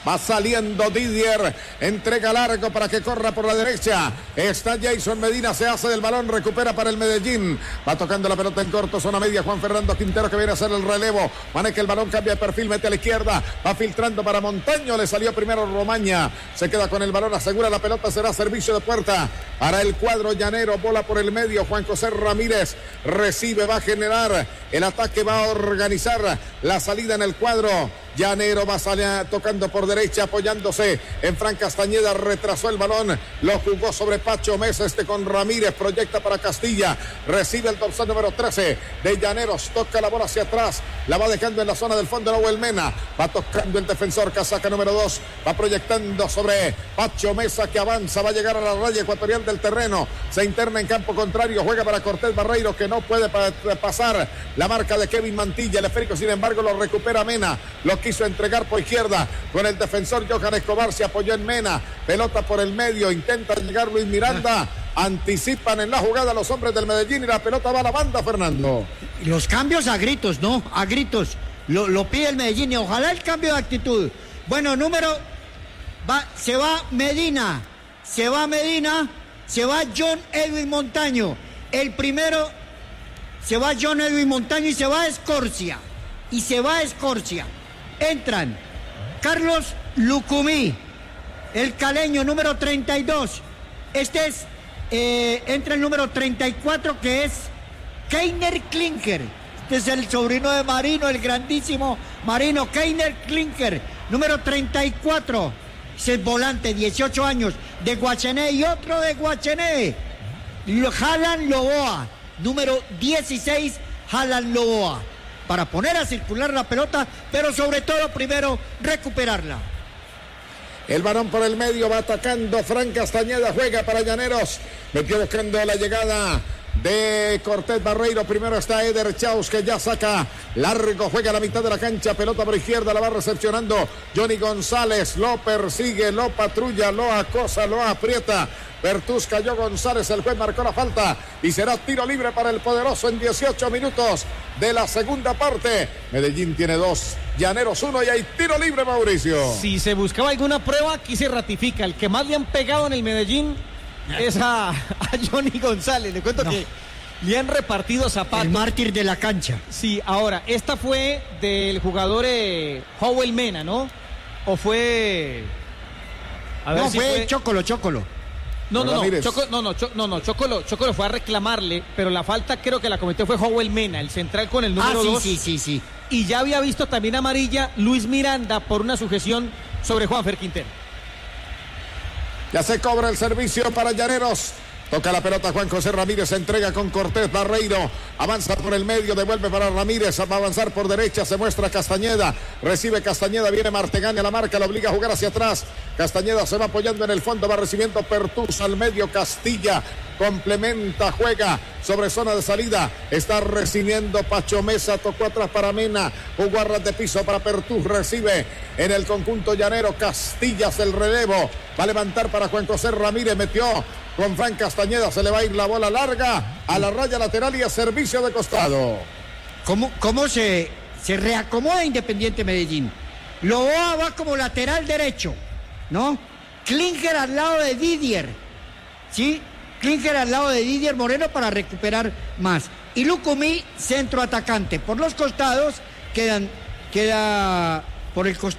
Va saliendo Didier, entrega largo para que corra por la derecha. Está Jason Medina, se hace del balón, recupera para el Medellín. Va tocando la pelota en corto, zona media. Juan Fernando Quintero que viene a hacer el relevo. Maneja el balón, cambia de perfil, mete a la izquierda. Va filtrando para Montaño, le salió primero Romaña. Se queda con el balón, asegura la pelota, será servicio de puerta para el cuadro llanero. Bola por el medio, Juan José Ramírez recibe, va a generar el ataque, va a organizar la salida en el cuadro llanero. Va a salir tocando por derecha, apoyándose en Fran Castañeda, retrasó el balón, lo jugó sobre Pacho Mesa, con Ramírez, proyecta para Castilla, recibe el dorsal número 13 de Llaneros, toca la bola hacia atrás, la va dejando en la zona del fondo Nahuel Mena, va tocando el defensor, casaca número 2, va proyectando sobre Pacho Mesa que avanza, va a llegar a la raya ecuatorial del terreno, se interna en campo contrario, juega para Cortés Barreiro que no puede pasar la marca de Kevin Mantilla, el esférico sin embargo lo recupera Mena, lo quiso entregar por izquierda con el defensor Johan Escobar, se apoyó en Mena, pelota por el medio, intenta llegar Luis Miranda, anticipan en la jugada los hombres del Medellín y la pelota va a la banda, Fernando. Los cambios a gritos, ¿no? A gritos, lo pide el Medellín y ojalá el cambio de actitud. Bueno, se va Medina, se va John Edwin Montaño, el primero, se va John Edwin Montaño y se va Escorcia, entran Carlos Lucumí, el caleño número 32, entra el número 34 que es Keiner Klinker, es el sobrino de Marino, el grandísimo Marino, Keiner Klinker, número 34, es el volante, 18 años, de Guachené, y otro de Guachené, Jalan Loboa, número 16, Jalan Loboa, para poner a circular la pelota, pero sobre todo primero recuperarla. El balón por el medio, va atacando Fran Castañeda, juega para Llaneros, metió buscando la llegada de Cortés Barreiro, primero está Eder Chaus que ya saca largo, juega a la mitad de la cancha, pelota por izquierda, la va recepcionando Johnny González, lo persigue, lo patrulla, lo acosa, lo aprieta, Bertús cayó González, el juez marcó la falta y será tiro libre para el poderoso en 18 minutos de la segunda parte. Medellín tiene 2, Llaneros 1 y hay tiro libre, Mauricio. Si se buscaba alguna prueba, aquí se ratifica, el que más le han pegado en el Medellín es a Johnny González, le cuento que le han repartido zapatos. El mártir de la cancha. Sí, ahora, esta fue del jugador Howell Mena, ¿no? ¿O fue...? A ver, no, si fue Chocolo. Chocolo fue a reclamarle, pero la falta creo que la cometió fue Howell Mena, el central con el número 2. Sí. Y ya había visto también amarilla Luis Miranda por una sujeción sobre Juanfer Quintero. Ya se cobra el servicio para Llaneros. Toca la pelota Juan José Ramírez, se entrega con Cortés Barreiro, avanza por el medio, devuelve para Ramírez, va a avanzar por derecha, se muestra Castañeda, recibe Castañeda, viene Martegani a la marca, lo obliga a jugar hacia atrás, Castañeda se va apoyando en el fondo, va recibiendo Pertús al medio, Castilla complementa, juega sobre zona de salida, está recibiendo Pacho Mesa, tocó atrás para Mena, jugó a ras de piso para Pertús, recibe en el conjunto llanero, Castillas el relevo, va a levantar para Juan José Ramírez, metió con Fran Castañeda, se le va a ir la bola larga a la raya lateral y a servicio de costado. ¿Cómo se reacomoda Independiente Medellín? Loboa va como lateral derecho, ¿no? Klinker al lado de Didier, ¿sí? Klinker al lado de Didier Moreno para recuperar más. Y Lucumí, centro atacante. Por los costados queda por el costado